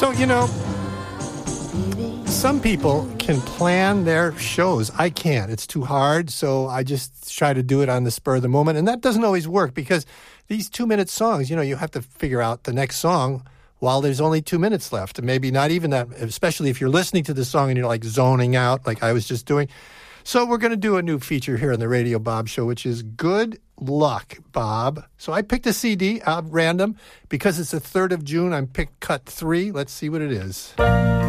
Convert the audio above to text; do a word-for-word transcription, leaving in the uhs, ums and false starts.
So, you know, some people can plan their shows. I can't. It's too hard, so I just try to do it on the spur of the moment, and that doesn't always work because these two-minute songs, you know, you have to figure out the next song while there's only two minutes left, and maybe not even that, especially if you're listening to the song and you're like zoning out like I was just doing. So we're going to do a new feature here on the Radio Bob Show, which is Good Luck, Bob. So I picked a C D out random. Because it's the third of June, I'm picked cut three. Let's see what it is.